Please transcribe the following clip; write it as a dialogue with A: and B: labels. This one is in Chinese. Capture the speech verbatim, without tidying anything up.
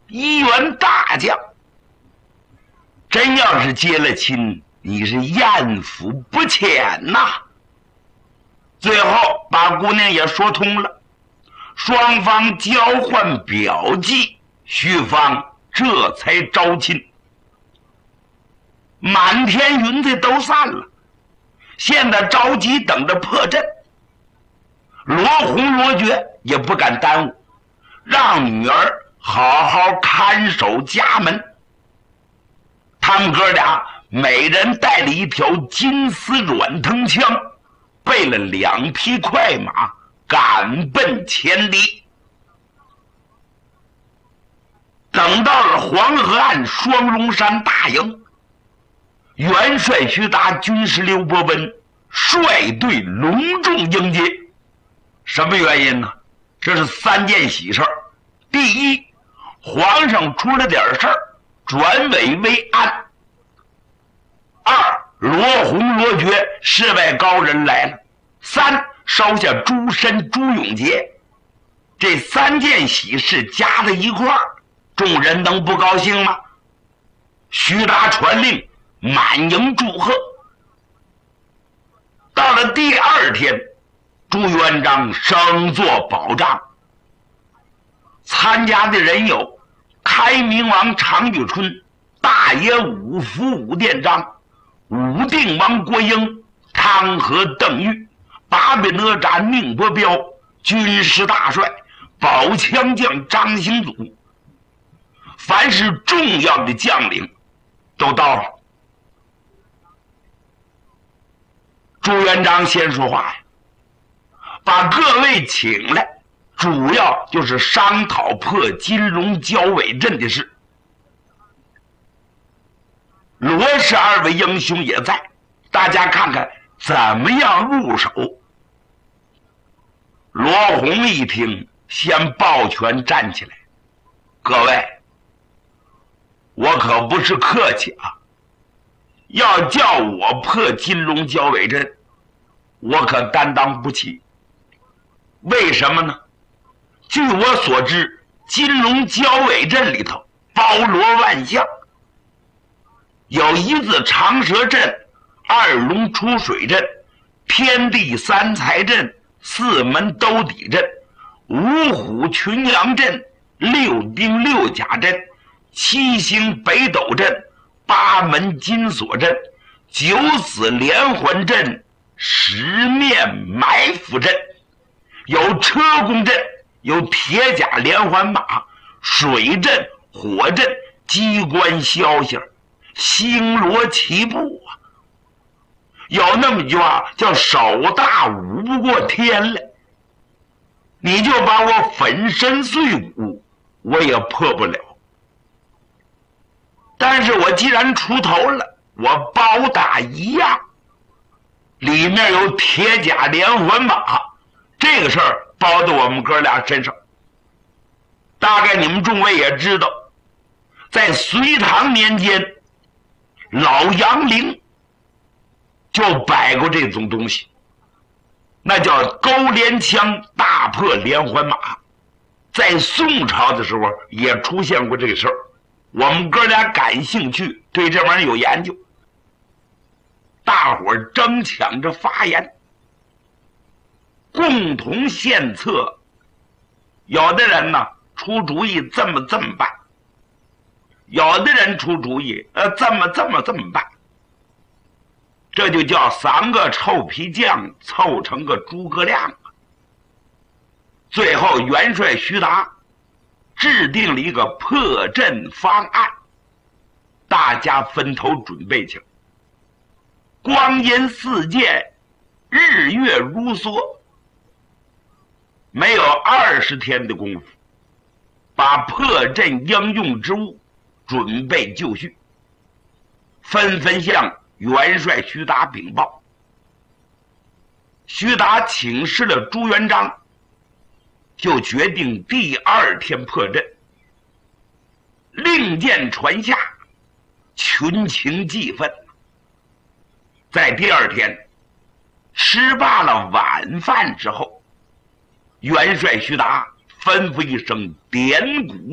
A: 一员大将，真要是结了亲，你是艳福不浅呐。最后把姑娘也说通了，双方交换表记，徐方这才招亲。满天云彩都散了，现在着急等着破阵。罗红罗觉也不敢耽误，让女儿好好看守家门。他们哥俩每人带了一条金丝软藤枪，备了两匹快马，赶奔千里。等到了黄河岸双龙山大营，元帅徐达、军师刘伯温率队隆重迎接。什么原因呢？这是三件喜事儿。第一，皇上出了点事儿，转危为安。二，罗红罗觉世外高人来了。三，烧下猪身朱永杰。这三件喜事加在一块儿，众人能不高兴吗？徐达传令，满营祝贺。到了第二天，朱元璋升座保障，参加的人有开明王常遇春、大爷五福武殿章、武定王郭英、汤和邓玉、八比哪吒宁伯彪、军师大帅宝枪将张兴祖，凡是重要的将领都到了。朱元璋先说话呀，把各位请来，主要就是商讨破金龙交尾阵的事。罗氏二位英雄也在，大家看看怎么样入手。罗红一听，先抱拳站起来，各位，我可不是客气啊，要叫我破金龙交尾阵，我可担当不起。为什么呢？据我所知，金龙交尾阵里头包罗万象，有一字长蛇阵、二龙出水阵、天地三才阵、四门兜底阵、五虎群羊阵、六丁六甲阵、七星北斗阵、八门金锁阵、九死连环阵、十面埋伏阵，有车弓阵，有铁甲连环马、水阵、火阵、机关消息，星罗棋布啊。有那么一句话叫手大舞不过天来，你就把我粉身碎骨我也破不了。但是我既然出头了，我包打一样，里面有铁甲连环马，这个事儿包到我们哥俩身上。大概你们众位也知道，在隋唐年间，老杨凌就摆过这种东西，那叫勾连枪大破连环马。在宋朝的时候也出现过这个事儿，我们哥俩感兴趣，对这玩意儿有研究，大伙儿争抢着发言，共同献策。有的人呢出主意这么这么办，有的人出主意呃这么这么这么办，这就叫三个臭皮匠凑成个诸葛亮。最后元帅徐达制定了一个破阵方案，大家分头准备去。光阴似箭，日月如梭，没有二十天的功夫，把破阵应用之物准备就绪，纷纷向元帅徐达禀报。徐达请示了朱元璋，就决定第二天破阵。令箭传下，群情激愤。在第二天吃罢了晚饭之后，元帅徐达吩咐一声，点鼓